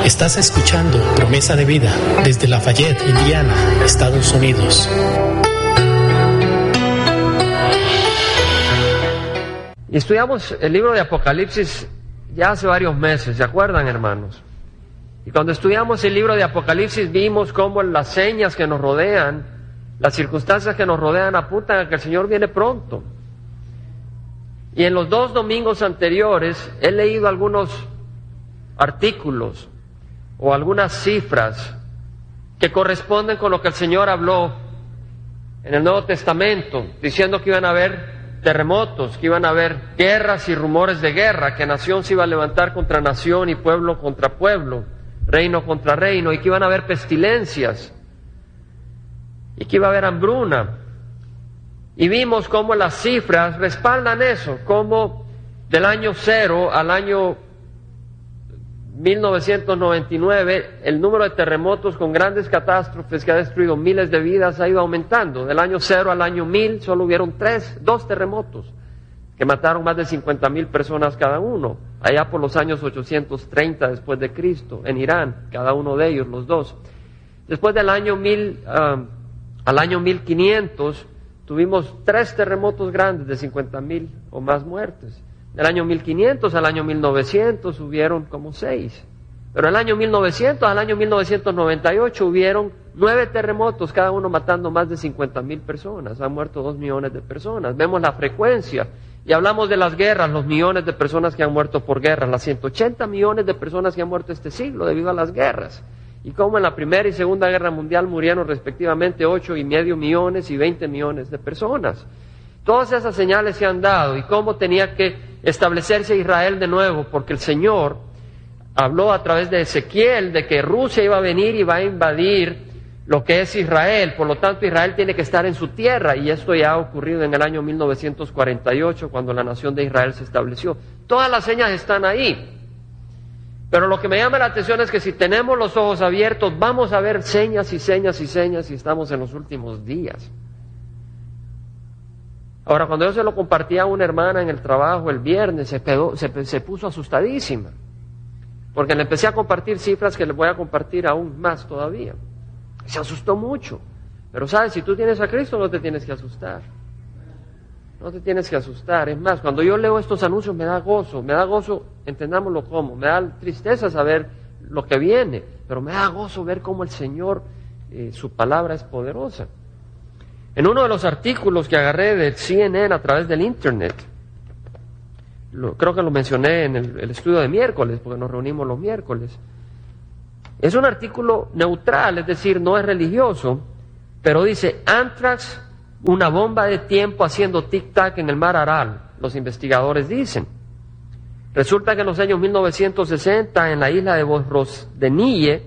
Estás escuchando Promesa de Vida desde Lafayette, Indiana, Estados Unidos. Y estudiamos el libro de Apocalipsis ya hace varios meses, ¿se acuerdan, hermanos? Y cuando estudiamos el libro de Apocalipsis vimos cómo las señas que nos rodean, las circunstancias que nos rodean apuntan a que el Señor viene pronto. Y en los 2 domingos anteriores he leído algunos artículos o algunas cifras que corresponden con lo que el Señor habló en el Nuevo Testamento, diciendo que iban a haber terremotos, que iban a haber guerras y rumores de guerra, que nación se iba a levantar contra nación y pueblo contra pueblo, reino contra reino, y que iban a haber pestilencias, y que iba a haber hambruna. Y vimos cómo las cifras respaldan eso, cómo del año 0 al año 1999 el número de terremotos con grandes catástrofes que ha destruido miles de vidas ha ido aumentando. Del año 0 al año 1000 solo hubieron 2 terremotos que mataron más de 50,000 personas cada uno, allá por los años 830 después de Cristo, en Irán, cada uno de ellos, los 2. Después del año 1000 al año 1500 tuvimos 3 terremotos grandes de 50,000 o más muertes. Del año 1500 al año 1900 hubieron como 6. Pero del año 1900 al año 1998 hubieron 9 terremotos, cada uno matando más de 50,000 personas. Han muerto 2 millones de personas. Vemos la frecuencia. Y hablamos de las guerras, los millones de personas que han muerto por guerras, las 180 millones de personas que han muerto este siglo debido a las guerras. Y como en la Primera y Segunda Guerra Mundial murieron respectivamente 8,5 millones y 20 millones de personas. Todas esas señales se han dado, y cómo tenía que establecerse Israel de nuevo, porque el Señor habló a través de Ezequiel de que Rusia iba a venir y va a invadir lo que es Israel. Por lo tanto, Israel tiene que estar en su tierra, y esto ya ha ocurrido en el año 1948, cuando la nación de Israel se estableció. Todas las señas están ahí. Pero lo que me llama la atención es que si tenemos los ojos abiertos, vamos a ver señas y señas y señas, y estamos en los últimos días. Ahora, cuando yo se lo compartí a una hermana en el trabajo el viernes, se puso asustadísima, porque le empecé a compartir cifras que le voy a compartir aún más todavía. Se asustó mucho. Pero sabes, si tú tienes a Cristo no te tienes que asustar. No te tienes que asustar. Es más, cuando yo leo estos anuncios me da gozo, entendámoslo cómo, me da tristeza saber lo que viene, pero me da gozo ver cómo el Señor, su palabra es poderosa. En uno de los artículos que agarré de CNN a través del Internet, creo que lo mencioné en el estudio de miércoles, porque nos reunimos los miércoles, es un artículo neutral, es decir, no es religioso, pero dice: Anthrax, una bomba de tiempo haciendo tic-tac en el mar Aral, los investigadores dicen. Resulta que en los años 1960, en la isla de Vosrosdenille,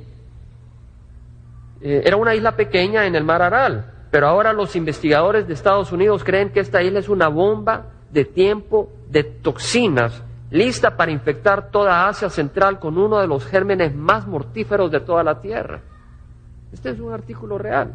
era una isla pequeña en el mar Aral, pero ahora los investigadores de Estados Unidos creen que esta isla es una bomba de tiempo de toxinas, lista para infectar toda Asia Central con uno de los gérmenes más mortíferos de toda la Tierra. Este es un artículo real.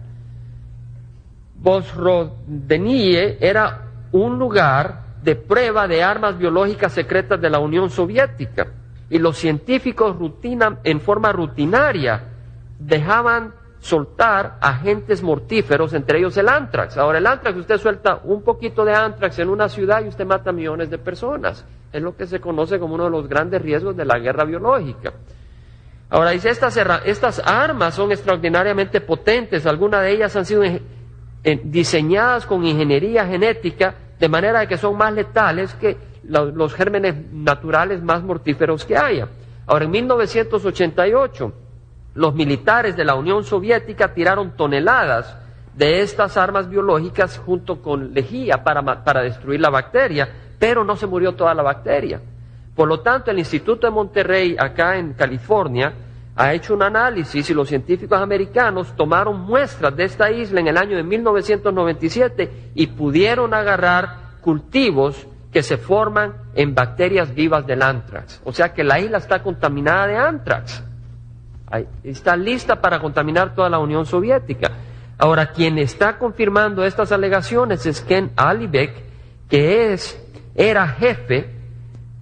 Vosrosdenille era un lugar de prueba de armas biológicas secretas de la Unión Soviética, y los científicos en forma rutinaria dejaban soltar agentes mortíferos, entre ellos el anthrax. Ahora, el anthrax, usted suelta un poquito de anthrax en una ciudad y usted mata millones de personas. Es lo que se conoce como uno de los grandes riesgos de la guerra biológica. Ahora, dice, estas armas son extraordinariamente potentes. Algunas de ellas han sido diseñadas con ingeniería genética, de manera que son más letales que los gérmenes naturales más mortíferos que haya. Ahora, en 1988, los militares de la Unión Soviética tiraron toneladas de estas armas biológicas junto con lejía para destruir la bacteria, pero no se murió toda la bacteria. Por lo tanto, el Instituto de Monterrey, acá en California, ha hecho un análisis, y los científicos americanos tomaron muestras de esta isla en el año de 1997 y pudieron agarrar cultivos que se forman en bacterias vivas del anthrax. O sea que la isla está contaminada de anthrax. Está lista para contaminar toda la Unión Soviética. Ahora, quien está confirmando estas alegaciones es Ken Alibek, que era jefe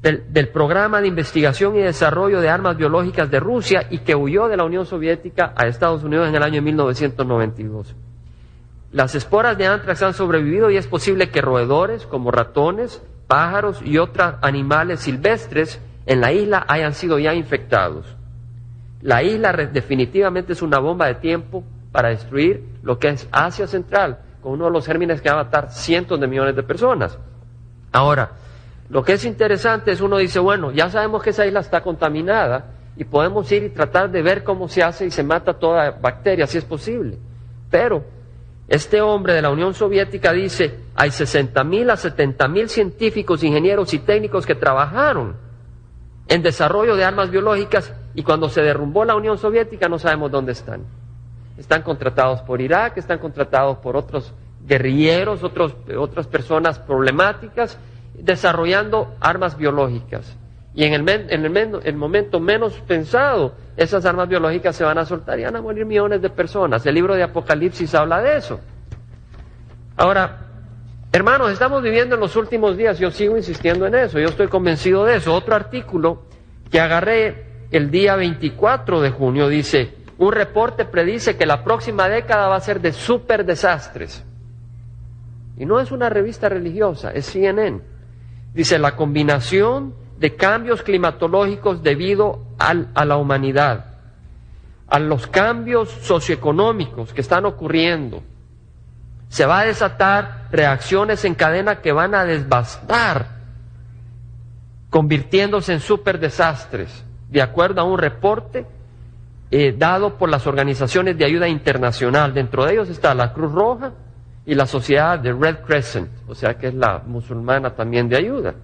del programa de investigación y desarrollo de armas biológicas de Rusia y que huyó de la Unión Soviética a Estados Unidos en el año 1992. Las esporas de anthrax han sobrevivido y es posible que roedores como ratones, pájaros y otros animales silvestres en la isla hayan sido ya infectados. La isla definitivamente es una bomba de tiempo para destruir lo que es Asia Central, con uno de los gérmenes que va a matar cientos de millones de personas. Ahora, lo que es interesante es uno dice, bueno, ya sabemos que esa isla está contaminada y podemos ir y tratar de ver cómo se hace y se mata toda bacteria, si es posible. Pero este hombre de la Unión Soviética dice, hay 60.000 a 70.000 científicos, ingenieros y técnicos que trabajaron en desarrollo de armas biológicas y cuando se derrumbó la Unión Soviética no sabemos dónde están. Están contratados por Irak, están contratados por otros guerrilleros, otras personas problemáticas, desarrollando armas biológicas. Y en el momento menos pensado, esas armas biológicas se van a soltar y van a morir millones de personas. El libro de Apocalipsis habla de eso. Ahora, hermanos, estamos viviendo en los últimos días, yo sigo insistiendo en eso, yo estoy convencido de eso. Otro artículo que agarré el día 24 de junio dice, un reporte predice que la próxima década va a ser de super desastres. Y no es una revista religiosa, es CNN. Dice, la combinación de cambios climatológicos debido a la humanidad, a los cambios socioeconómicos que están ocurriendo, se va a desatar reacciones en cadena que van a devastar, convirtiéndose en super desastres, de acuerdo a un reporte dado por las organizaciones de ayuda internacional. Dentro de ellos está la Cruz Roja y la sociedad de Red Crescent, o sea que es la musulmana también de ayuda.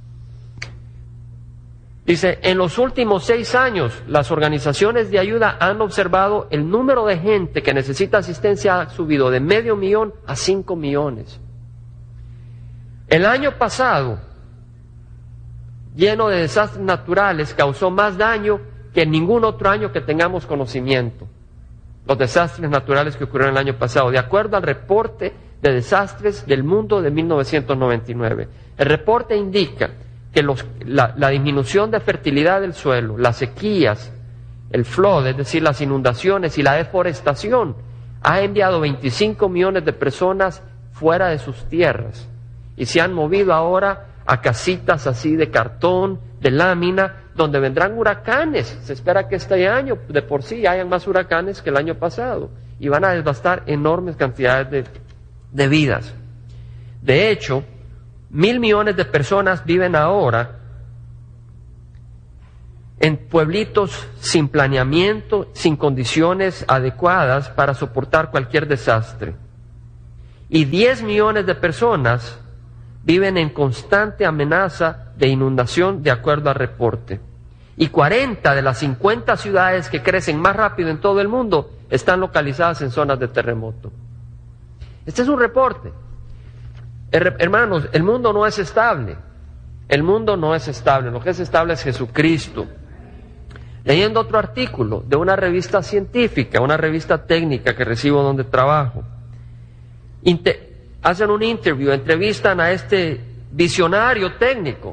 Dice, en los últimos 6 años, las organizaciones de ayuda han observado el número de gente que necesita asistencia ha subido de 500,000 a 5 millones. El año pasado, lleno de desastres naturales, causó más daño que ningún otro año que tengamos conocimiento. Los desastres naturales que ocurrieron el año pasado, de acuerdo al reporte de desastres del mundo de 1999. El reporte indica que la disminución de fertilidad del suelo, las sequías, el flood, es decir, las inundaciones y la deforestación, ha enviado 25 millones de personas fuera de sus tierras y se han movido ahora a casitas así de cartón, de lámina, donde vendrán huracanes. Se espera que este año de por sí hayan más huracanes que el año pasado y van a devastar enormes cantidades de vidas. De hecho, 1.000 millones de personas viven ahora en pueblitos sin planeamiento, sin condiciones adecuadas para soportar cualquier desastre. Y 10 millones de personas viven en constante amenaza de inundación, de acuerdo al reporte. Y 40 de las 50 ciudades que crecen más rápido en todo el mundo están localizadas en zonas de terremoto. Este es un reporte. Hermanos, el mundo no es estable. El mundo no es estable. Lo que es estable es Jesucristo. Leyendo otro artículo de una revista científica, una revista técnica que recibo donde trabajo, hacen un interview, entrevistan a este visionario técnico.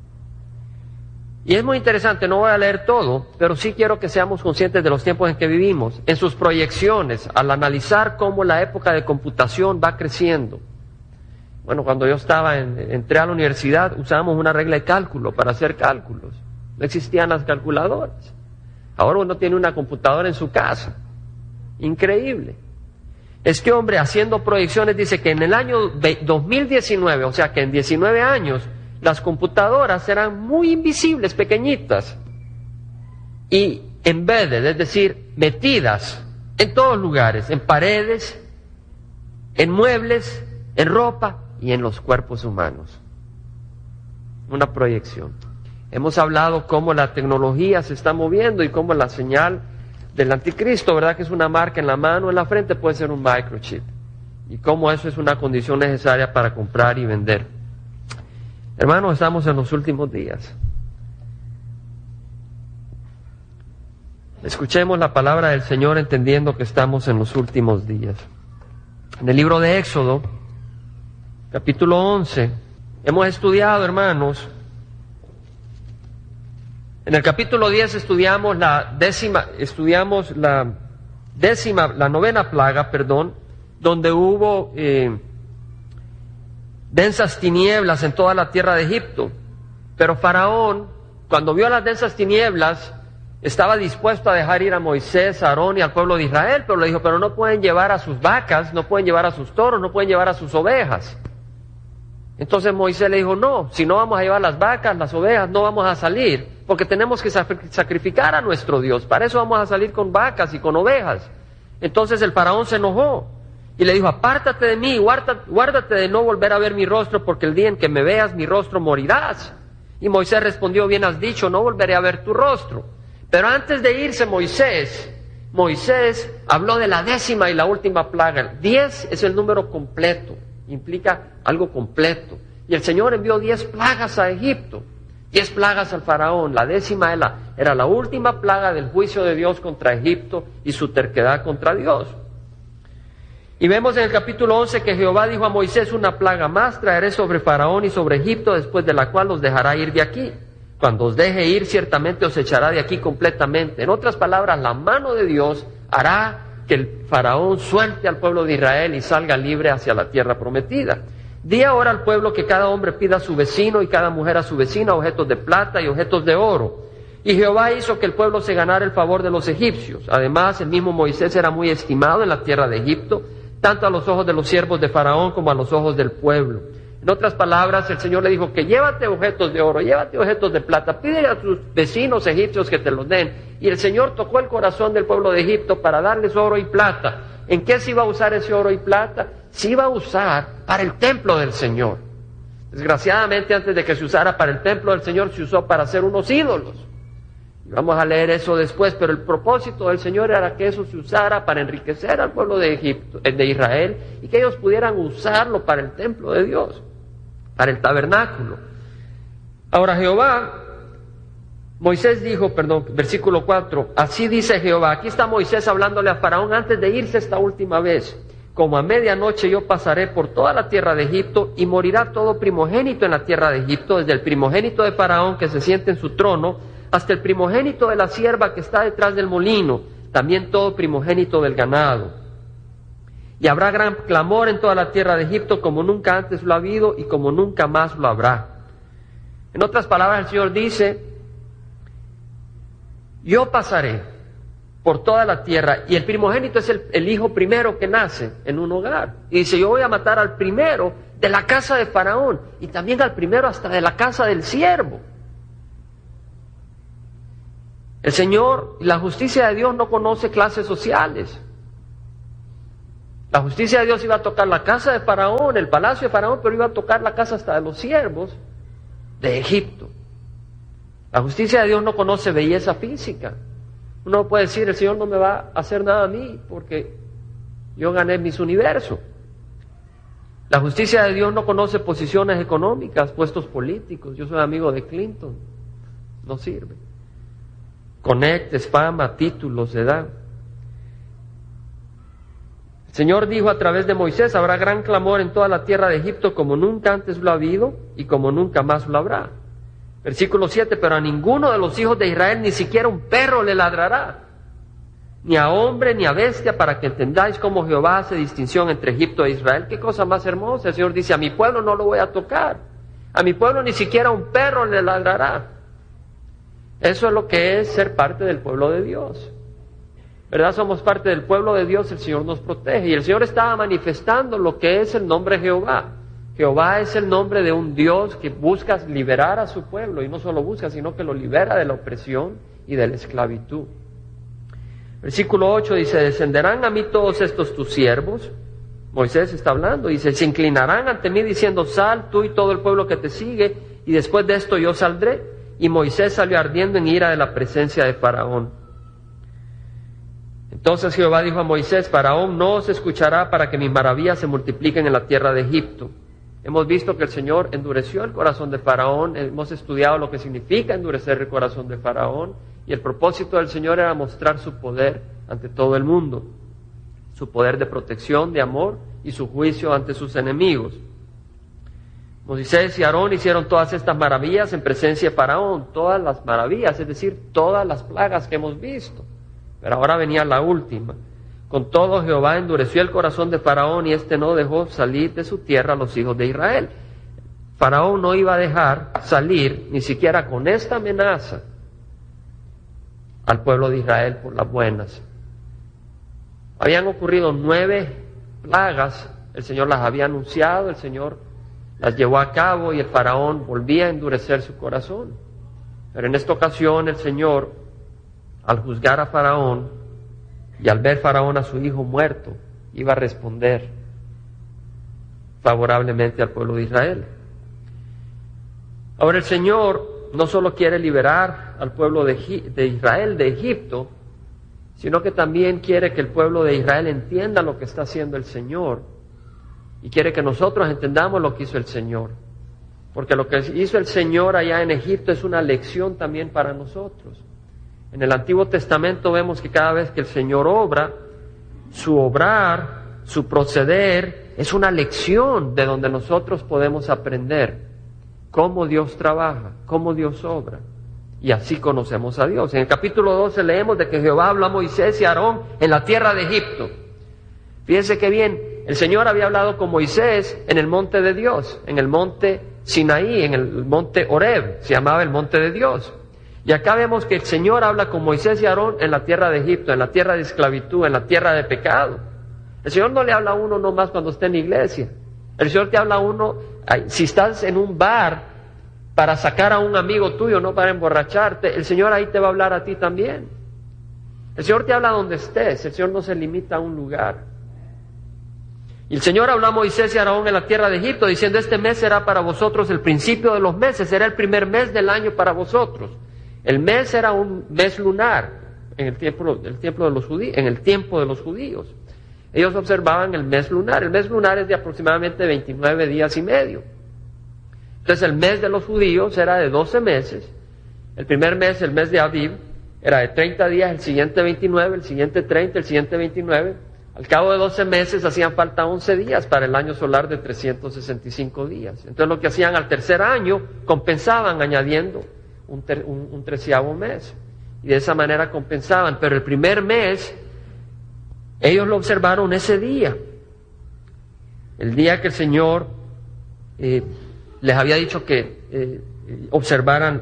Y es muy interesante, no voy a leer todo, pero sí quiero que seamos conscientes de los tiempos en que vivimos. En sus proyecciones, al analizar cómo la época de computación va creciendo. Bueno, cuando yo entré a la universidad, usábamos una regla de cálculo para hacer cálculos. No existían las calculadoras. Ahora uno tiene una computadora en su casa. Increíble. Este hombre, haciendo proyecciones, dice que en el año 2019, o sea que en 19 años, las computadoras serán muy invisibles, pequeñitas, y embedded, es decir, metidas en todos lugares, en paredes, en muebles, en ropa y en los cuerpos humanos. Una proyección. Hemos hablado cómo la tecnología se está moviendo y cómo la señal del anticristo, ¿verdad? Que es una marca en la mano, en la frente, puede ser un microchip. Y cómo eso es una condición necesaria para comprar y vender. Hermanos, estamos en los últimos días. Escuchemos la palabra del Señor entendiendo que estamos en los últimos días. En el libro de Éxodo, capítulo 11, hemos estudiado, hermanos, En el capítulo 10 estudiamos la novena plaga, donde hubo densas tinieblas en toda la tierra de Egipto. Pero Faraón, cuando vio las densas tinieblas, estaba dispuesto a dejar ir a Moisés, a Aarón y al pueblo de Israel, pero le dijo, pero no pueden llevar a sus vacas, no pueden llevar a sus toros, no pueden llevar a sus ovejas. Entonces Moisés le dijo, no, si no vamos a llevar las vacas, las ovejas, no vamos a salir, porque tenemos que sacrificar a nuestro Dios, para eso vamos a salir con vacas y con ovejas. Entonces el faraón se enojó y le dijo, apártate de mí, guárdate de no volver a ver mi rostro, porque el día en que me veas mi rostro morirás. Y Moisés respondió, bien has dicho, no volveré a ver tu rostro. Pero antes de irse Moisés habló de la 10ª y la última plaga. 10 es el número completo, implica algo completo. Y el Señor envió 10 plagas a Egipto, 10 plagas al faraón. La 10ª era la última plaga del juicio de Dios contra Egipto y su terquedad contra Dios. Y vemos en el capítulo 11 que Jehová dijo a Moisés, una plaga más traeré sobre Faraón y sobre Egipto, después de la cual los dejará ir de aquí. Cuando os deje ir, ciertamente os echará de aquí completamente. En otras palabras, la mano de Dios hará que el faraón suelte al pueblo de Israel y salga libre hacia la tierra prometida. Di ahora al pueblo que cada hombre pida a su vecino y cada mujer a su vecina objetos de plata y objetos de oro. Y Jehová hizo que el pueblo se ganara el favor de los egipcios. Además, el mismo Moisés era muy estimado en la tierra de Egipto, tanto a los ojos de los siervos de Faraón como a los ojos del pueblo. En otras palabras, el Señor le dijo que llévate objetos de oro, llévate objetos de plata, pídele a tus vecinos egipcios que te los den. Y el Señor tocó el corazón del pueblo de Egipto para darles oro y plata. ¿En qué se iba a usar ese oro y plata? Se iba a usar para el templo del Señor. Desgraciadamente, antes de que se usara para el templo del Señor, se usó para hacer unos ídolos. Y vamos a leer eso después, pero el propósito del Señor era que eso se usara para enriquecer al pueblo de Egipto, de Israel, y que ellos pudieran usarlo para el templo de Dios, para el tabernáculo. Ahora Moisés dijo, versículo 4, así dice Jehová, aquí está Moisés hablándole a Faraón antes de irse esta última vez, como a medianoche yo pasaré por toda la tierra de Egipto y morirá todo primogénito en la tierra de Egipto, desde el primogénito de Faraón que se siente en su trono, hasta el primogénito de la sierva que está detrás del molino, también todo primogénito del ganado. Y habrá gran clamor en toda la tierra de Egipto como nunca antes lo ha habido y como nunca más lo habrá. En otras palabras, el Señor dice, yo pasaré por toda la tierra, y el primogénito es el hijo primero que nace en un hogar. Y dice, yo voy a matar al primero de la casa de Faraón, y también al primero hasta de la casa del siervo. El Señor, la justicia de Dios no conoce clases sociales. La justicia de Dios iba a tocar la casa de Faraón, el palacio de Faraón, pero iba a tocar la casa hasta de los siervos de Egipto. La justicia de Dios no conoce belleza física. Uno puede decir, el Señor no me va a hacer nada a mí porque yo gané Miss Universo. La justicia de Dios no conoce posiciones económicas, puestos políticos. Yo soy amigo de Clinton. No sirve. Conectes, fama, títulos, edad. El Señor dijo a través de Moisés, habrá gran clamor en toda la tierra de Egipto como nunca antes lo ha habido y como nunca más lo habrá. Versículo 7, pero a ninguno de los hijos de Israel ni siquiera un perro le ladrará, ni a hombre ni a bestia, para que entendáis cómo Jehová hace distinción entre Egipto e Israel. Qué cosa más hermosa. El Señor dice, a mi pueblo no lo voy a tocar, a mi pueblo ni siquiera un perro le ladrará. Eso es lo que es ser parte del pueblo de Dios, ¿verdad? Somos parte del pueblo de Dios, el Señor nos protege, y el Señor estaba manifestando lo que es el nombre Jehová. Jehová es el nombre de un Dios que busca liberar a su pueblo, y no solo busca, sino que lo libera de la opresión y de la esclavitud. Versículo 8 dice, descenderán a mí todos estos tus siervos. Moisés está hablando, dice, se inclinarán ante mí diciendo, sal tú y todo el pueblo que te sigue, y después de esto yo saldré. Y Moisés salió ardiendo en ira de la presencia de Faraón. Entonces Jehová dijo a Moisés, Faraón no os escuchará para que mis maravillas se multipliquen en la tierra de Egipto. Hemos visto que el Señor endureció el corazón de Faraón, hemos estudiado lo que significa endurecer el corazón de Faraón, y el propósito del Señor era mostrar su poder ante todo el mundo, su poder de protección, de amor, y su juicio ante sus enemigos. Moisés y Aarón hicieron todas estas maravillas en presencia de Faraón, todas las maravillas, es decir, todas las plagas que hemos visto. Pero ahora venía la última. Con todo, Jehová endureció el corazón de Faraón y éste no dejó salir de su tierra a los hijos de Israel. Faraón no iba a dejar salir, ni siquiera con esta amenaza, al pueblo de Israel por las buenas. Habían ocurrido 9 plagas, el Señor las había anunciado, el Señor las llevó a cabo y el Faraón volvía a endurecer su corazón. Pero en esta ocasión el Señor, al juzgar a Faraón y al ver Faraón a su hijo muerto, iba a responder favorablemente al pueblo de Israel. Ahora el Señor no solo quiere liberar al pueblo de Israel de Egipto, sino que también quiere que el pueblo de Israel entienda lo que está haciendo el Señor y quiere que nosotros entendamos lo que hizo el Señor, porque lo que hizo el Señor allá en Egipto es una lección también para nosotros. En el Antiguo Testamento vemos que cada vez que el Señor obra, su obrar, su proceder, es una lección de donde nosotros podemos aprender cómo Dios trabaja, cómo Dios obra. Y así conocemos a Dios. En el capítulo 12 leemos de que Jehová habló a Moisés y a Aarón en la tierra de Egipto. Fíjense qué bien, el Señor había hablado con Moisés en el monte de Dios, en el monte Sinaí, en el monte Horeb, se llamaba el monte de Dios. Y acá vemos que el Señor habla con Moisés y Aarón en la tierra de Egipto, en la tierra de esclavitud, en la tierra de pecado. El Señor no le habla a uno nomás cuando está en la iglesia. El Señor te habla a uno, si estás en un bar para sacar a un amigo tuyo, no para emborracharte, el Señor ahí te va a hablar a ti también. El Señor te habla donde estés, el Señor no se limita a un lugar. Y el Señor habló a Moisés y a Aarón en la tierra de Egipto, diciendo: este mes será para vosotros el principio de los meses, será el primer mes del año para vosotros. El mes era un mes lunar en el tiempo de los judíos. Ellos observaban el mes lunar. El mes lunar es de aproximadamente 29 días y medio. Entonces el mes de los judíos era de 12 meses. El primer mes, el mes de Aviv, era de 30 días, el siguiente 29, el siguiente 30, el siguiente 29. Al cabo de 12 meses hacían falta 11 días para el año solar de 365 días. Entonces lo que hacían al tercer año, compensaban añadiendo un 13º mes. Y de esa manera compensaban. Pero el primer mes, ellos lo observaron ese día. El día que el Señor les había dicho que observaran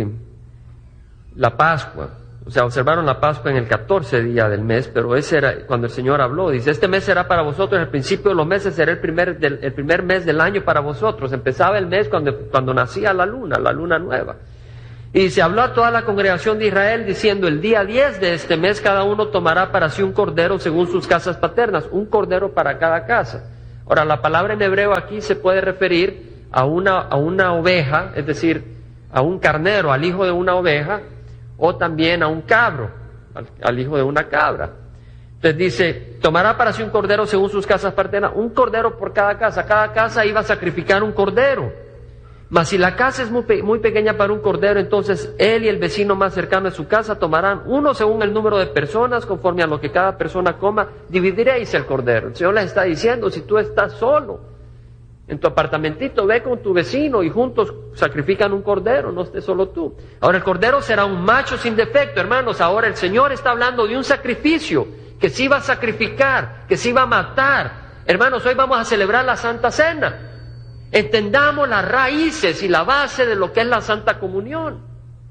la Pascua. O sea, observaron la Pascua en el 14 día del mes, pero ese era cuando el Señor habló. Dice: este mes será para vosotros, el principio de los meses será el primer mes del año para vosotros. Empezaba el mes cuando nacía la luna nueva. Y se habló a toda la congregación de Israel diciendo: el día 10 de este mes cada uno tomará para sí un cordero según sus casas paternas, un cordero para cada casa. Ahora, la palabra en hebreo aquí se puede referir a una oveja, es decir, a un carnero, al hijo de una oveja, o también a un cabro, al hijo de una cabra. Entonces dice: tomará para sí un cordero según sus casas paternas, un cordero por cada casa iba a sacrificar un cordero. Mas si la casa es muy pequeña para un cordero, entonces él y el vecino más cercano de su casa tomarán uno según el número de personas, conforme a lo que cada persona coma, dividiréis el cordero. El Señor les está diciendo: si tú estás solo en tu apartamentito, ve con tu vecino y juntos sacrifican un cordero, no estés solo tú. Ahora el cordero será un macho sin defecto, hermanos. Ahora el Señor está hablando de un sacrificio que se iba a sacrificar, que se iba a matar. Hermanos, hoy vamos a celebrar la Santa Cena. Entendamos las raíces y la base de lo que es la Santa Comunión.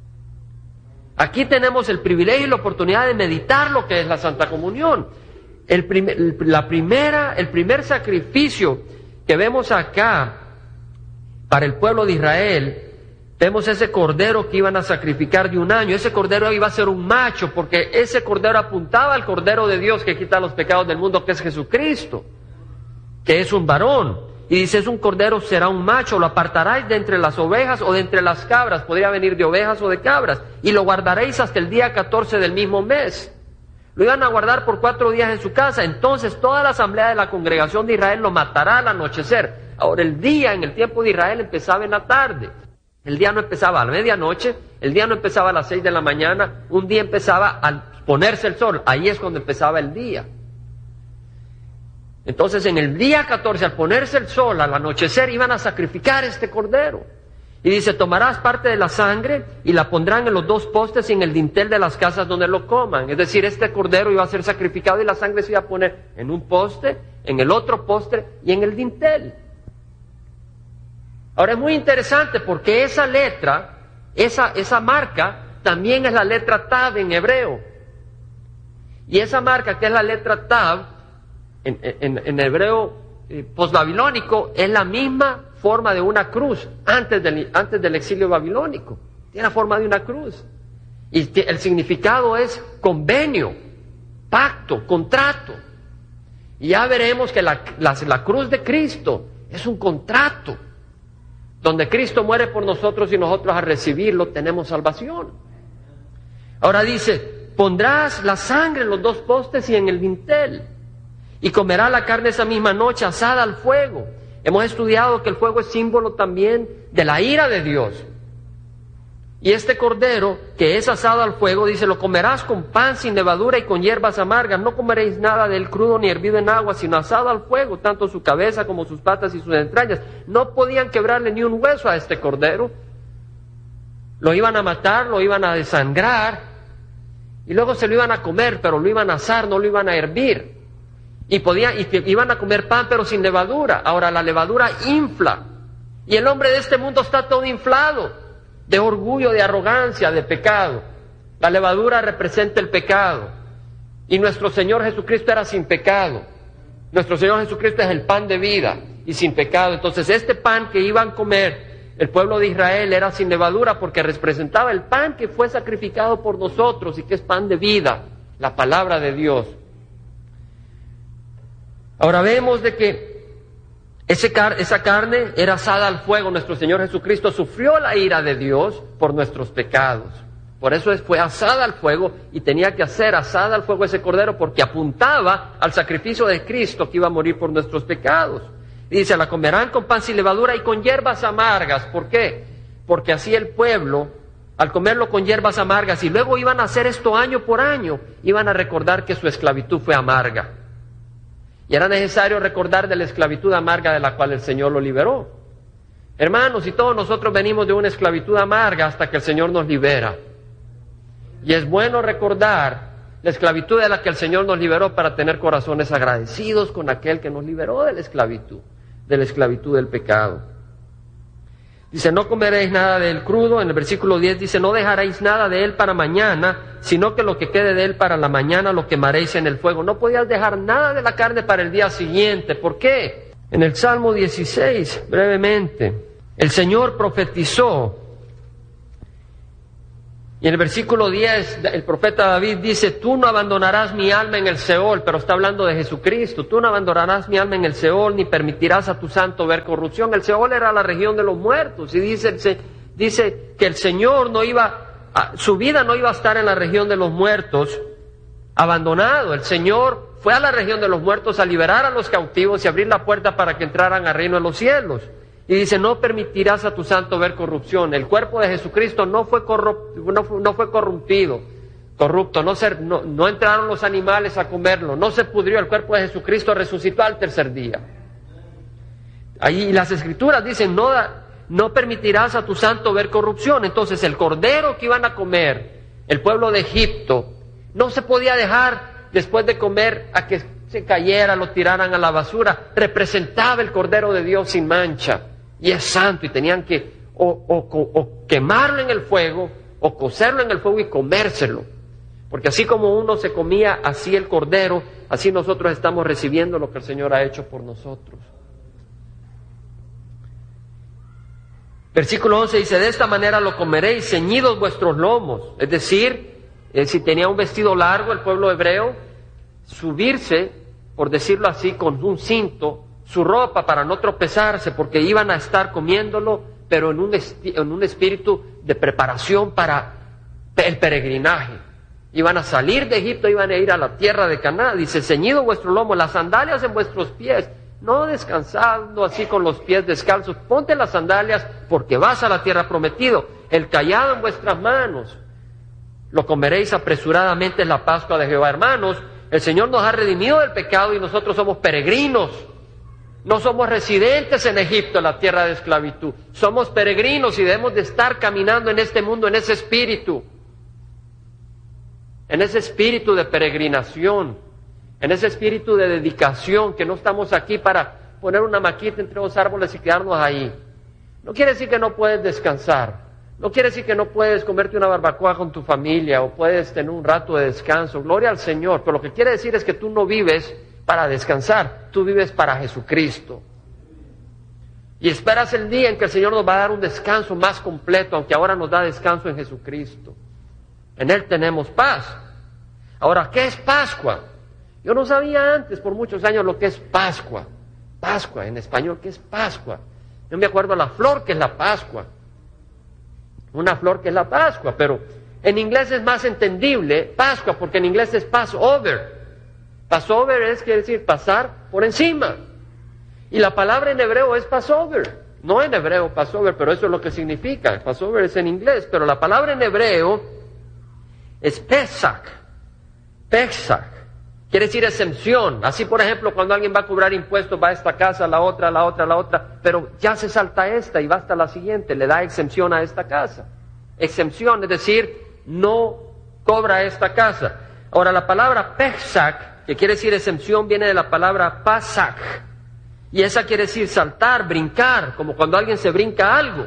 Aquí tenemos el privilegio y la oportunidad de meditar lo que es la Santa Comunión. El primer sacrificio que vemos acá para el pueblo de Israel, vemos ese cordero que iban a sacrificar de un año. Ese cordero iba a ser un macho, porque ese cordero apuntaba al Cordero de Dios que quita los pecados del mundo, que es Jesucristo, que es un varón. Y dice: es un cordero, será un macho, lo apartaréis de entre las ovejas o de entre las cabras, podría venir de ovejas o de cabras, y lo guardaréis hasta el día 14 del mismo mes. Lo iban a guardar por 4 días en su casa. Entonces toda la asamblea de la congregación de Israel lo matará al anochecer. Ahora el día en el tiempo de Israel empezaba en la tarde. El día no empezaba a la medianoche, el día no empezaba a las 6 de la mañana, un día empezaba al ponerse el sol, ahí es cuando empezaba el día. Entonces en el día 14, al ponerse el sol, al anochecer, iban a sacrificar este cordero. Y dice, tomarás parte de la sangre y la pondrán en los 2 postes y en el dintel de las casas donde lo coman. Es decir, este cordero iba a ser sacrificado y la sangre se iba a poner en un poste, en el otro poste y en el dintel. Ahora es muy interesante porque esa letra, esa marca, también es la letra Tav en hebreo. Y esa marca, que es la letra Tav, en hebreo posbabilónico, es la misma forma de una cruz antes del exilio babilónico. Tiene la forma de una cruz. Y el significado es convenio, pacto, contrato. Y ya veremos que la cruz de Cristo es un contrato, donde Cristo muere por nosotros y nosotros al recibirlo tenemos salvación. Ahora dice, pondrás la sangre en los 2 postes y en el dintel, y comerás la carne esa misma noche asada al fuego. Hemos estudiado que el fuego es símbolo también de la ira de Dios. Y este cordero que es asado al fuego, dice, lo comerás con pan sin levadura y con hierbas amargas. No comeréis nada del crudo ni hervido en agua, sino asado al fuego, tanto su cabeza como sus patas y sus entrañas. No podían quebrarle ni un hueso a este cordero. Lo iban a matar, lo iban a desangrar, y luego se lo iban a comer, pero lo iban a asar, no lo iban a hervir. Y iban a comer pan, pero sin levadura. Ahora, la levadura infla. Y el hombre de este mundo está todo inflado de orgullo, de arrogancia, de pecado. La levadura representa el pecado. Y nuestro Señor Jesucristo era sin pecado. Nuestro Señor Jesucristo es el pan de vida y sin pecado. Entonces, este pan que iban a comer el pueblo de Israel era sin levadura porque representaba el pan que fue sacrificado por nosotros y que es pan de vida, la palabra de Dios. Ahora vemos de que esa carne era asada al fuego. Nuestro Señor Jesucristo sufrió la ira de Dios por nuestros pecados. Por eso fue asada al fuego y tenía que hacer asada al fuego ese cordero porque apuntaba al sacrificio de Cristo que iba a morir por nuestros pecados. Y dice, la comerán con pan sin levadura y con hierbas amargas. ¿Por qué? Porque así el pueblo, al comerlo con hierbas amargas, y luego iban a hacer esto año por año, iban a recordar que su esclavitud fue amarga. Y era necesario recordar de la esclavitud amarga de la cual el Señor lo liberó. Hermanos, y todos nosotros venimos de una esclavitud amarga hasta que el Señor nos libera. Y es bueno recordar la esclavitud de la que el Señor nos liberó para tener corazones agradecidos con aquel que nos liberó de la esclavitud del pecado. Dice, no comeréis nada del crudo. En el versículo 10 dice, no dejaréis nada de él para mañana, sino que lo que quede de él para la mañana lo quemaréis en el fuego. No podías dejar nada de la carne para el día siguiente. ¿Por qué? En el Salmo 16, brevemente, el Señor profetizó. Y en el versículo 10, el profeta David dice, tú no abandonarás mi alma en el Seol, pero está hablando de Jesucristo. Tú no abandonarás mi alma en el Seol, ni permitirás a tu santo ver corrupción. El Seol era la región de los muertos. Y dice que el Señor su vida no iba a estar en la región de los muertos abandonado. El Señor fue a la región de los muertos a liberar a los cautivos y abrir la puerta para que entraran al reino de los cielos. Y dice, no permitirás a tu santo ver corrupción. El cuerpo de Jesucristo no fue corrompido, corrupto, no entraron los animales a comerlo, no se pudrió. El cuerpo de Jesucristo resucitó al tercer día. Ahí las Escrituras dicen, no permitirás a tu santo ver corrupción. Entonces el cordero que iban a comer el pueblo de Egipto no se podía dejar después de comer a que se cayera, lo tiraran a la basura. Representaba el Cordero de Dios sin mancha. Y es santo, y tenían que o quemarlo en el fuego, o cocerlo en el fuego y comérselo. Porque así como uno se comía así el cordero, así nosotros estamos recibiendo lo que el Señor ha hecho por nosotros. Versículo 11 dice, de esta manera lo comeréis, ceñidos vuestros lomos. Es decir, si tenía un vestido largo el pueblo hebreo, subirse, por decirlo así, con un cinto, su ropa para no tropezarse, porque iban a estar comiéndolo, pero en un espíritu de preparación para el peregrinaje. Iban a salir de Egipto, iban a ir a la tierra de Canaán. Dice, ceñido vuestro lomo, las sandalias en vuestros pies, no descansando así con los pies descalzos. Ponte las sandalias porque vas a la tierra prometida. El cayado en vuestras manos. Lo comeréis apresuradamente en la Pascua de Jehová. Hermanos, El Señor nos ha redimido del pecado y nosotros somos peregrinos. No somos residentes en Egipto, en la tierra de esclavitud. Somos peregrinos y debemos de estar caminando en este mundo, en ese espíritu. En ese espíritu de peregrinación. En ese espíritu de dedicación, que no estamos aquí para poner una maquita entre dos árboles y quedarnos ahí. No quiere decir que no puedes descansar. No quiere decir que no puedes comerte una barbacoa con tu familia o puedes tener un rato de descanso. Gloria al Señor. Pero lo que quiere decir es que tú no vives para descansar. Tú vives para Jesucristo. Y esperas el día en que el Señor nos va a dar un descanso más completo, aunque ahora nos da descanso en Jesucristo. En Él tenemos paz. Ahora, ¿qué es Pascua? Yo no sabía antes por muchos años lo que es Pascua. Pascua, en español, ¿qué es Pascua? Yo me acuerdo la flor que es la Pascua. Una flor que es la Pascua, pero en inglés es más entendible Pascua, porque en inglés es Passover. Passover quiere decir pasar por encima. Y la palabra en hebreo es Passover. No en hebreo Passover, pero eso es lo que significa. Passover es en inglés, pero la palabra en hebreo es Pesach. Pesach. Quiere decir exención. Así, por ejemplo, cuando alguien va a cobrar impuestos, va a esta casa, a la otra, a la otra, a la otra, pero ya se salta esta y va hasta la siguiente, le da exención a esta casa. Exención, es decir, no cobra esta casa. Ahora, la palabra Pesach, que quiere decir exención, viene de la palabra Pasach. Y esa quiere decir saltar, brincar, como cuando alguien se brinca algo.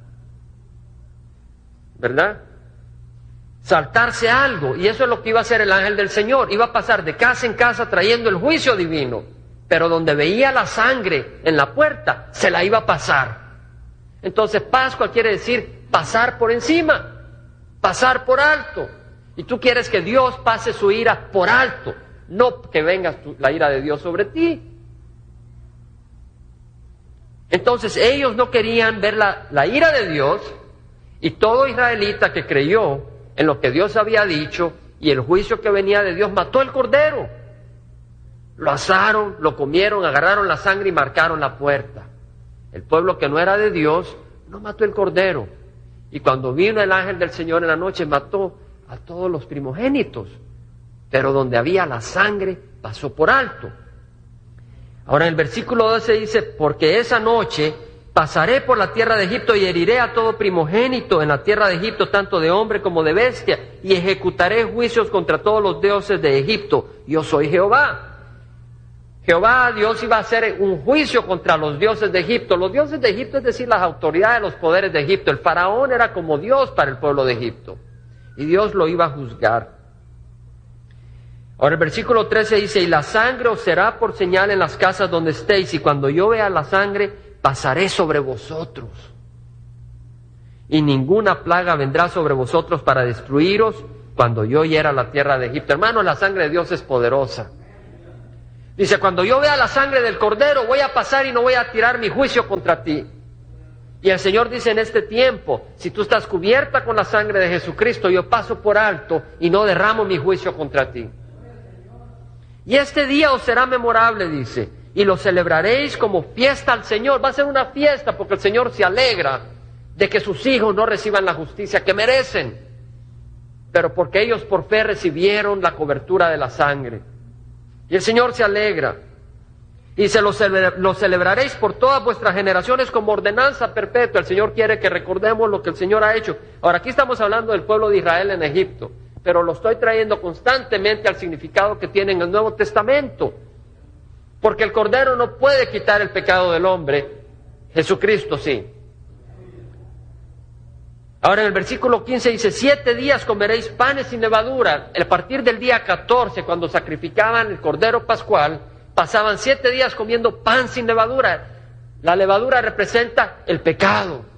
¿Verdad? Saltarse algo, y eso es lo que iba a hacer el ángel del Señor. Iba a pasar de casa en casa trayendo el juicio divino, pero donde veía la sangre en la puerta, se la iba a pasar. Entonces Pascua quiere decir pasar por encima, pasar por alto. Y tú quieres que Dios pase su ira por alto, no que venga la ira de Dios sobre ti. Entonces ellos no querían ver la ira de Dios, y todo israelita que creyó en lo que Dios había dicho y el juicio que venía de Dios, mató el cordero. Lo asaron, lo comieron, agarraron la sangre y marcaron la puerta. El pueblo que no era de Dios no mató el cordero. Y cuando vino el ángel del Señor en la noche, mató a todos los primogénitos. Pero donde había la sangre, pasó por alto. Ahora en el versículo 12 dice, porque esa noche pasaré por la tierra de Egipto y heriré a todo primogénito en la tierra de Egipto, tanto de hombre como de bestia, y ejecutaré juicios contra todos los dioses de Egipto. Yo soy Jehová. Jehová, Dios, iba a hacer un juicio contra los dioses de Egipto. Los dioses de Egipto, es decir, las autoridades, los poderes de Egipto. El faraón era como Dios para el pueblo de Egipto. Y Dios lo iba a juzgar. Ahora el versículo 13 dice, y la sangre os será por señal en las casas donde estéis, y cuando yo vea la sangre, pasaré sobre vosotros, y ninguna plaga vendrá sobre vosotros para destruiros cuando yo hiera la tierra de Egipto. Hermanos, la sangre de Dios es poderosa. Dice, cuando yo vea la sangre del cordero, voy a pasar y no voy a tirar mi juicio contra ti. Y el Señor dice en este tiempo, si tú estás cubierta con la sangre de Jesucristo, yo paso por alto y no derramo mi juicio contra ti. Y este día os será memorable, dice, y lo celebraréis como fiesta al Señor. Va a ser una fiesta porque el Señor se alegra de que sus hijos no reciban la justicia que merecen, pero porque ellos por fe recibieron la cobertura de la sangre. Y el Señor se alegra. Y lo celebraréis por todas vuestras generaciones como ordenanza perpetua. El Señor quiere que recordemos lo que el Señor ha hecho. Ahora, aquí estamos hablando del pueblo de Israel en Egipto, pero lo estoy trayendo constantemente al significado que tiene en el Nuevo Testamento. Porque el Cordero no puede quitar el pecado del hombre, Jesucristo sí. Ahora en el versículo 15 dice, 7 días comeréis panes sin levadura. A partir del día 14, cuando sacrificaban el Cordero Pascual, pasaban 7 días comiendo pan sin levadura. La levadura representa el pecado.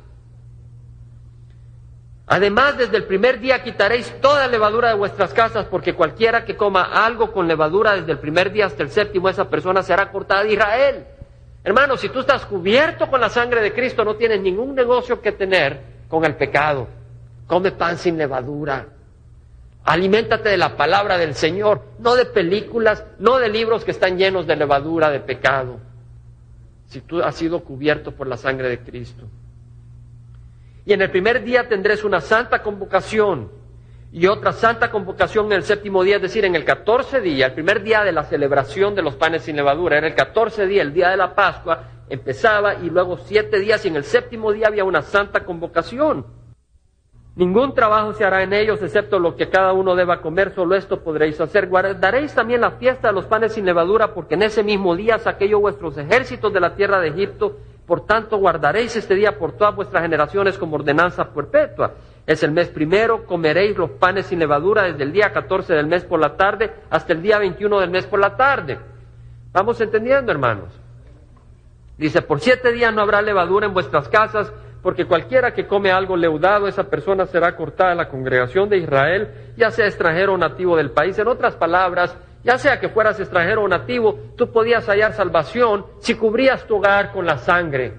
Además, desde el primer día quitaréis toda levadura de vuestras casas, porque cualquiera que coma algo con levadura desde el primer día hasta el séptimo, esa persona será cortada de Israel. Hermano, si tú estás cubierto con la sangre de Cristo, no tienes ningún negocio que tener con el pecado. Come pan sin levadura. Aliméntate de la palabra del Señor, no de películas, no de libros que están llenos de levadura, de pecado. Si tú has sido cubierto por la sangre de Cristo. Y en el primer día tendréis una santa convocación. y otra santa convocación en el 7º día, es decir, en el 14 día, el primer día de la celebración de los panes sin levadura, era el 14 día, el día de la Pascua, empezaba y luego 7 días y en el 7º día había una santa convocación. Ningún trabajo se hará en ellos excepto lo que cada uno deba comer, solo esto podréis hacer. Guardaréis también la fiesta de los panes sin levadura, porque en ese mismo día saqué yo vuestros ejércitos de la tierra de Egipto, por tanto guardaréis este día por todas vuestras generaciones como ordenanza perpetua. Es el mes primero, comeréis los panes sin levadura desde el día 14 del mes por la tarde hasta el día 21 del mes por la tarde. ¿Vamos entendiendo, hermanos? Dice, por 7 días no habrá levadura en vuestras casas, porque cualquiera que come algo leudado, esa persona será cortada de la congregación de Israel, ya sea extranjero o nativo del país. En otras palabras, ya sea que fueras extranjero o nativo, tú podías hallar salvación si cubrías tu hogar con la sangre.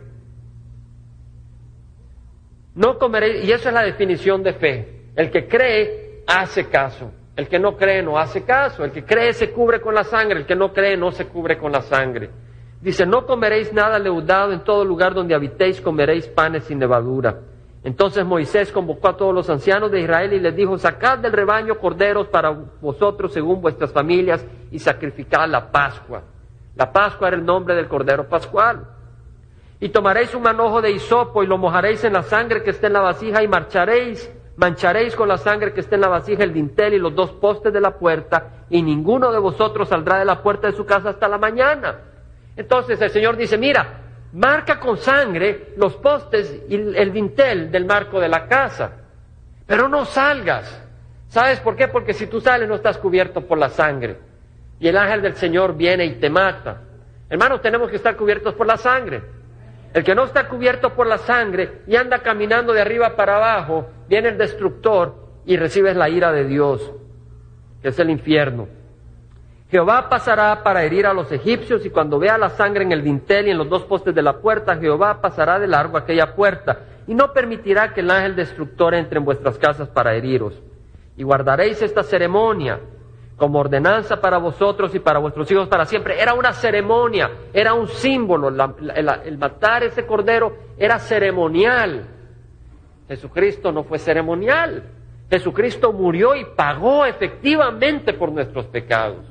No comeréis, y eso es la definición de fe. El que cree, hace caso. El que no cree, no hace caso. El que cree, se cubre con la sangre. El que no cree, no se cubre con la sangre. Dice, no comeréis nada leudado, en todo lugar donde habitéis comeréis panes sin levadura. Entonces Moisés convocó a todos los ancianos de Israel y les dijo, sacad del rebaño corderos para vosotros según vuestras familias y sacrificad la Pascua. La Pascua era el nombre del cordero pascual. Y tomaréis un manojo de hisopo y lo mojaréis en la sangre que esté en la vasija y mancharéis con la sangre que esté en la vasija el dintel y los 2 postes de la puerta, y ninguno de vosotros saldrá de la puerta de su casa hasta la mañana. Entonces el Señor dice, mira, marca con sangre los postes y el dintel del marco de la casa, pero no salgas. ¿Sabes por qué? Porque si tú sales no estás cubierto por la sangre, y el ángel del Señor viene y te mata. Hermanos, tenemos que estar cubiertos por la sangre. El que no está cubierto por la sangre y anda caminando de arriba para abajo, viene el destructor y recibes la ira de Dios, que es el infierno. Jehová pasará para herir a los egipcios, y cuando vea la sangre en el dintel y en los 2 postes de la puerta, Jehová pasará de largo aquella puerta, y no permitirá que el ángel destructor entre en vuestras casas para heriros. Y guardaréis esta ceremonia como ordenanza para vosotros y para vuestros hijos para siempre. Era una ceremonia, era un símbolo. El matar ese cordero era ceremonial. Jesucristo no fue ceremonial. Jesucristo murió y pagó efectivamente por nuestros pecados.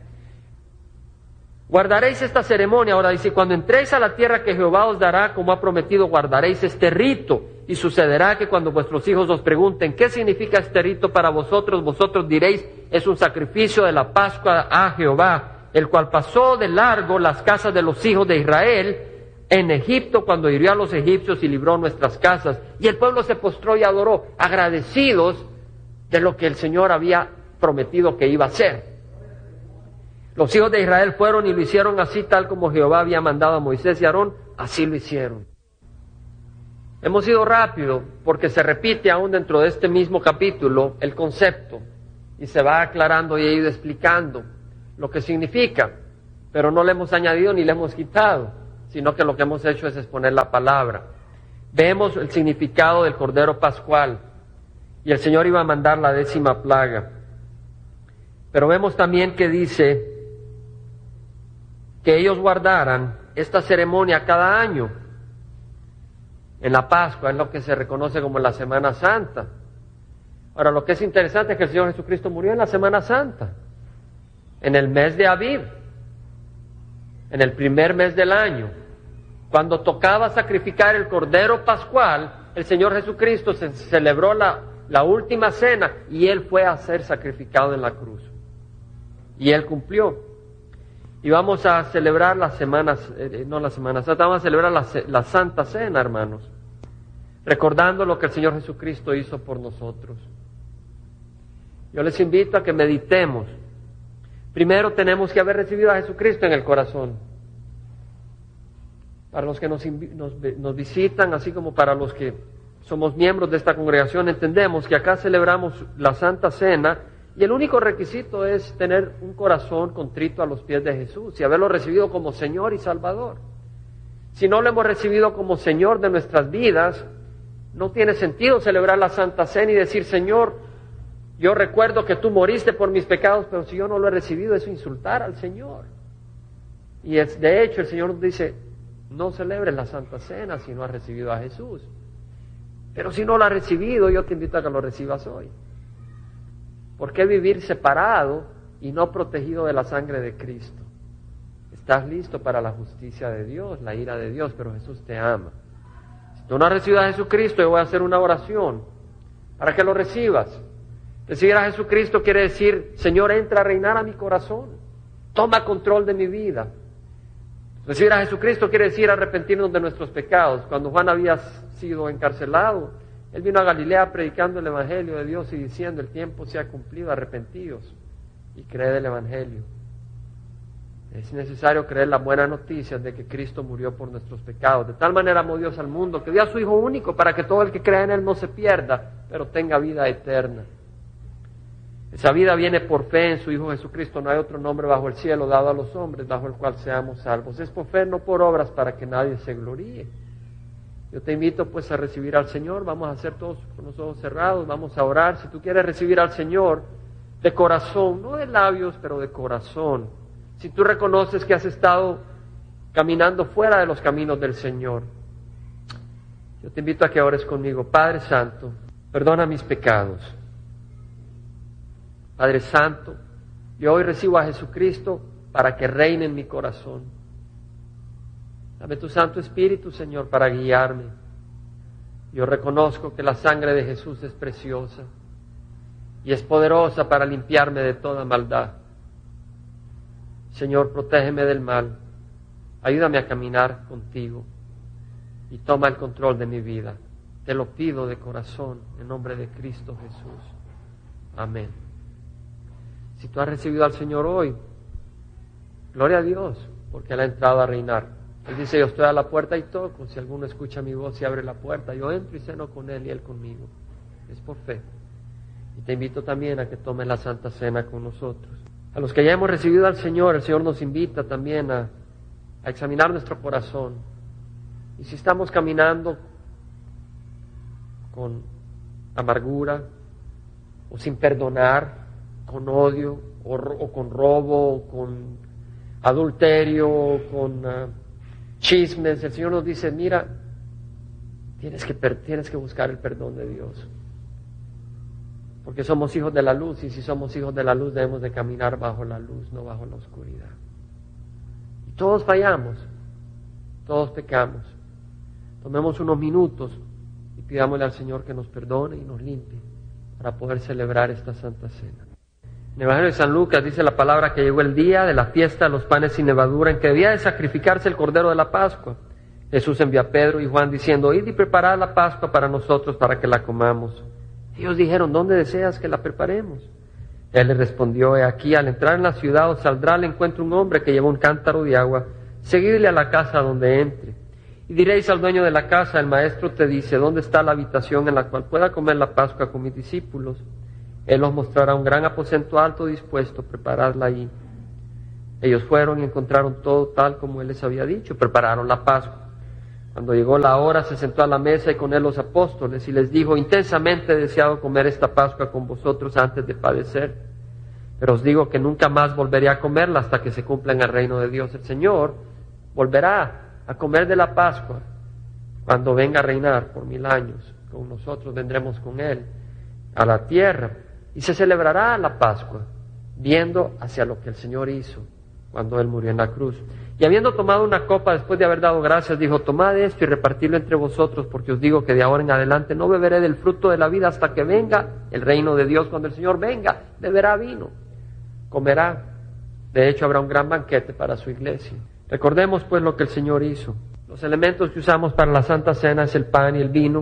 Guardaréis esta ceremonia. Ahora dice, cuando entréis a la tierra que Jehová os dará, como ha prometido, guardaréis este rito. Y sucederá que cuando vuestros hijos os pregunten, ¿qué significa este rito para vosotros? Vosotros diréis, es un sacrificio de la Pascua a Jehová, el cual pasó de largo las casas de los hijos de Israel en Egipto, cuando hirió a los egipcios y libró nuestras casas. Y el pueblo se postró y adoró, agradecidos de lo que el Señor había prometido que iba a hacer. Los hijos de Israel fueron y lo hicieron así, tal como Jehová había mandado a Moisés y a Aarón, así lo hicieron. Hemos ido rápido porque se repite aún dentro de este mismo capítulo el concepto y se va aclarando y he ido explicando lo que significa, pero no le hemos añadido ni le hemos quitado, sino que lo que hemos hecho es exponer la palabra. Vemos el significado del Cordero Pascual y el Señor iba a mandar la 10ª plaga, pero vemos también que dice que ellos guardaran esta ceremonia cada año. En la Pascua es lo que se reconoce como la Semana Santa. Ahora, lo que es interesante es que el Señor Jesucristo murió en la Semana Santa, en el mes de Aviv, en el primer mes del año. Cuando tocaba sacrificar el Cordero Pascual, el Señor Jesucristo se celebró la última cena y Él fue a ser sacrificado en la cruz. Y Él cumplió. Y vamos a celebrar las semanas, no la Semana Santa, vamos a celebrar la Santa Cena, hermanos, recordando lo que el Señor Jesucristo hizo por nosotros. Yo les invito a que meditemos. Primero tenemos que haber recibido a Jesucristo en el corazón. Para los que nos visitan, así como para los que somos miembros de esta congregación, entendemos que acá celebramos la Santa Cena y el único requisito es tener un corazón contrito a los pies de Jesús y haberlo recibido como Señor y Salvador. Si no lo hemos recibido como Señor de nuestras vidas, no tiene sentido celebrar la Santa Cena y decir, Señor, yo recuerdo que tú moriste por mis pecados, pero si yo no lo he recibido, eso es insultar al Señor. Y de hecho el Señor nos dice, no celebres la Santa Cena si no has recibido a Jesús. Pero si no lo has recibido, yo te invito a que lo recibas hoy. ¿Por qué vivir separado y no protegido de la sangre de Cristo? Estás listo para la justicia de Dios, la ira de Dios, pero Jesús te ama. Si tú no has recibido a Jesucristo, yo voy a hacer una oración para que lo recibas. Recibir a Jesucristo quiere decir, Señor, entra a reinar a mi corazón, toma control de mi vida. Recibir a Jesucristo quiere decir arrepentirnos de nuestros pecados. Cuando Juan había sido encarcelado, él vino a Galilea predicando el Evangelio de Dios y diciendo, el tiempo se ha cumplido, arrepentidos y creed el Evangelio. Es necesario creer las buenas noticias de que Cristo murió por nuestros pecados. De tal manera amó Dios al mundo que dio a su Hijo único para que todo el que crea en Él no se pierda, pero tenga vida eterna. Esa vida viene por fe en su Hijo Jesucristo. No hay otro nombre bajo el cielo dado a los hombres bajo el cual seamos salvos. Es por fe, no por obras, para que nadie se gloríe. Yo te invito pues a recibir al Señor. Vamos a hacer todos con los ojos cerrados, vamos a orar. Si tú quieres recibir al Señor de corazón, no de labios, pero de corazón. Si tú reconoces que has estado caminando fuera de los caminos del Señor, yo te invito a que ores conmigo. Padre Santo, perdona mis pecados. Padre Santo, yo hoy recibo a Jesucristo para que reine en mi corazón. Dame tu Santo Espíritu, Señor, para guiarme. Yo reconozco que la sangre de Jesús es preciosa y es poderosa para limpiarme de toda maldad. Señor, protégeme del mal. Ayúdame a caminar contigo y toma el control de mi vida. Te lo pido de corazón, en nombre de Cristo Jesús. Amén. Si tú has recibido al Señor hoy, gloria a Dios, porque Él ha entrado a reinar. Él dice, yo estoy a la puerta y toco. Si alguno escucha mi voz y abre la puerta, yo entro y ceno con Él y Él conmigo. Es por fe. Y te invito también a que tomes la Santa Cena con nosotros. A los que ya hemos recibido al Señor, el Señor nos invita también a examinar nuestro corazón. Y si estamos caminando con amargura, o sin perdonar, con odio, o con robo, o con adulterio, o con chismes, el Señor nos dice, mira, tienes que buscar el perdón de Dios. Porque somos hijos de la luz, y si somos hijos de la luz debemos de caminar bajo la luz, no bajo la oscuridad. Y todos fallamos, todos pecamos. Tomemos unos minutos y pidámosle al Señor que nos perdone y nos limpie para poder celebrar esta Santa Cena. En el Evangelio de San Lucas dice la palabra que llegó el día de la fiesta de los panes sin levadura, en que debía de sacrificarse el Cordero de la Pascua. Jesús envió a Pedro y Juan diciendo, id y preparad la Pascua para nosotros para que la comamos. Ellos dijeron, ¿dónde deseas que la preparemos? Él les respondió, he aquí, al entrar en la ciudad os saldrá al encuentro un hombre que lleva un cántaro de agua, seguidle a la casa donde entre. Y diréis al dueño de la casa, el maestro te dice, ¿dónde está la habitación en la cual pueda comer la Pascua con mis discípulos? Él os mostrará un gran aposento alto dispuesto, preparadla allí. Ellos fueron y encontraron todo tal como él les había dicho, prepararon la Pascua. Cuando llegó la hora, se sentó a la mesa y con él los apóstoles, y les dijo, intensamente he deseado comer esta Pascua con vosotros antes de padecer, pero os digo que nunca más volveré a comerla hasta que se cumpla en el reino de Dios. El Señor volverá a comer de la Pascua cuando venga a reinar por 1000 años. Con nosotros vendremos con él a la tierra. Y se celebrará la Pascua, viendo hacia lo que el Señor hizo cuando Él murió en la cruz. Y habiendo tomado una copa, después de haber dado gracias, dijo, tomad esto y repartidlo entre vosotros, porque os digo que de ahora en adelante no beberé del fruto de la vida hasta que venga el reino de Dios. Cuando el Señor venga, beberá vino, comerá. De hecho, habrá un gran banquete para su iglesia. Recordemos pues lo que el Señor hizo. Los elementos que usamos para la Santa Cena es el pan y el vino.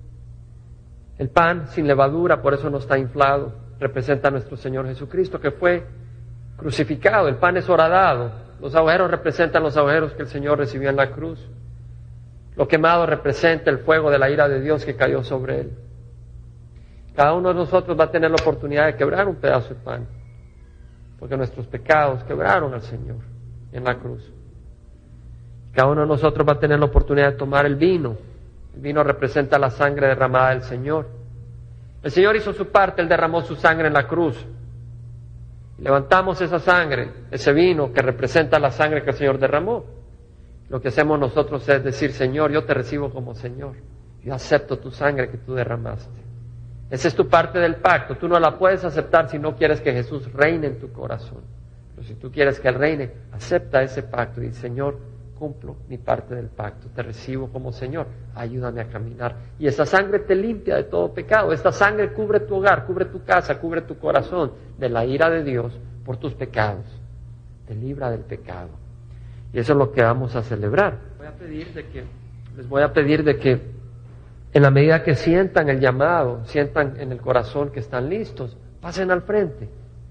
El pan sin levadura, por eso no está inflado, representa a nuestro Señor Jesucristo, que fue crucificado. El pan es horadado. Los agujeros representan los agujeros que el Señor recibió en la cruz. Lo quemado representa el fuego de la ira de Dios que cayó sobre Él. Cada uno de nosotros va a tener la oportunidad de quebrar un pedazo de pan, porque nuestros pecados quebraron al Señor en la cruz. Cada uno de nosotros va a tener la oportunidad de tomar el vino. El vino representa la sangre derramada del Señor. El Señor hizo su parte, Él derramó su sangre en la cruz. Levantamos esa sangre, ese vino que representa la sangre que el Señor derramó. Lo que hacemos nosotros es decir, Señor, yo te recibo como Señor. Yo acepto tu sangre que tú derramaste. Esa es tu parte del pacto. Tú no la puedes aceptar si no quieres que Jesús reine en tu corazón. Pero si tú quieres que Él reine, acepta ese pacto y dice, Señor, cumplo mi parte del pacto, te recibo como Señor, ayúdame a caminar. Y esa sangre te limpia de todo pecado. Esta sangre cubre tu hogar, cubre tu casa, cubre tu corazón de la ira de Dios por tus pecados. Te libra del pecado. Y eso es lo que vamos a celebrar. Les voy a pedir de que en la medida que sientan el llamado, sientan en el corazón que están listos, pasen al frente.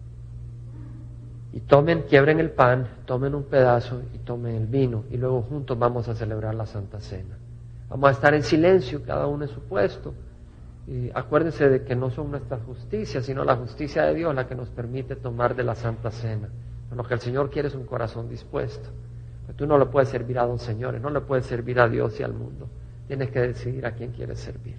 Y quiebren el pan, tomen un pedazo y tomen el vino. Y luego juntos vamos a celebrar la Santa Cena. Vamos a estar en silencio, cada uno en su puesto. Y acuérdense de que no son nuestras justicias, sino la justicia de Dios la que nos permite tomar de la Santa Cena. Lo que el Señor quiere es un corazón dispuesto. Pues tú no le puedes servir a dos señores, no le puedes servir a Dios y al mundo. Tienes que decidir a quién quieres servir.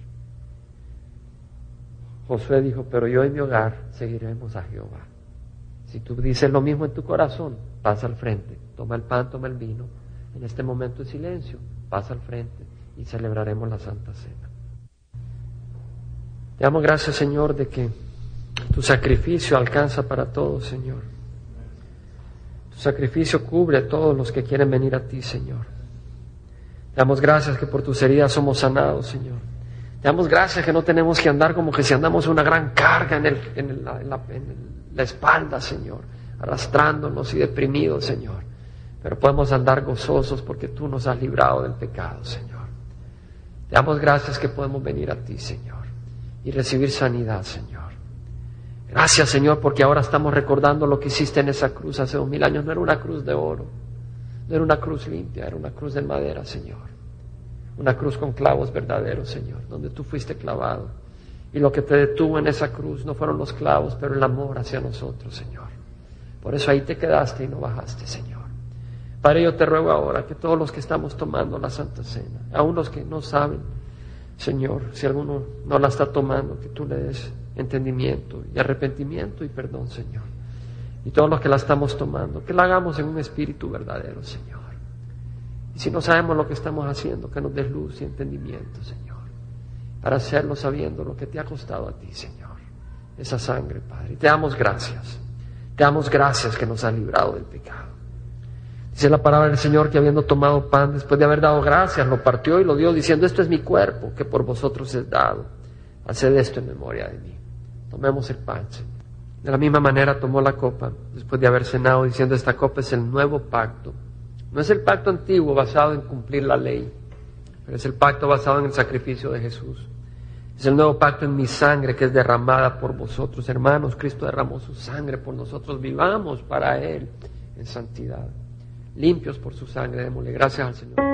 Josué dijo, pero yo y mi hogar seguiremos a Jehová. Si tú dices lo mismo en tu corazón, pasa al frente, toma el pan, toma el vino. En este momento de silencio, pasa al frente y celebraremos la Santa Cena. Te damos gracias, Señor, de que tu sacrificio alcanza para todos, Señor. Tu sacrificio cubre a todos los que quieren venir a ti, Señor. Te damos gracias que por tus heridas somos sanados, Señor. Te damos gracias que no tenemos que andar como que si andamos una gran carga en la espalda, Señor, arrastrándonos y deprimidos, Señor. Pero podemos andar gozosos porque tú nos has librado del pecado, Señor. Te damos gracias que podemos venir a ti, Señor, y recibir sanidad, Señor. Gracias, Señor, porque ahora estamos recordando lo que hiciste en esa cruz hace 2000 años. No era una cruz de oro, no era una cruz limpia, era una cruz de madera, Señor. Una cruz con clavos verdaderos, Señor, donde tú fuiste clavado. Y lo que te detuvo en esa cruz no fueron los clavos, pero el amor hacia nosotros, Señor. Por eso ahí te quedaste y no bajaste, Señor. Padre, yo te ruego ahora que todos los que estamos tomando la Santa Cena, aun los que no saben, Señor, si alguno no la está tomando, que tú le des entendimiento y arrepentimiento y perdón, Señor. Y todos los que la estamos tomando, que la hagamos en un espíritu verdadero, Señor. Y si no sabemos lo que estamos haciendo, que nos des luz y entendimiento, Señor, para hacerlo sabiendo lo que te ha costado a ti, Señor, esa sangre, Padre. Y te damos gracias. Te damos gracias que nos has librado del pecado. Dice la palabra del Señor que habiendo tomado pan, después de haber dado gracias, lo partió y lo dio, diciendo, esto es mi cuerpo, que por vosotros es dado. Haced esto en memoria de mí. Tomemos el pan, Señor. De la misma manera tomó la copa, después de haber cenado, diciendo, esta copa es el nuevo pacto. No es el pacto antiguo basado en cumplir la ley, pero es el pacto basado en el sacrificio de Jesús. Es el nuevo pacto en mi sangre que es derramada por vosotros, hermanos. Cristo derramó su sangre por nosotros. Vivamos para Él en santidad. Limpios por su sangre, démosle gracias al Señor.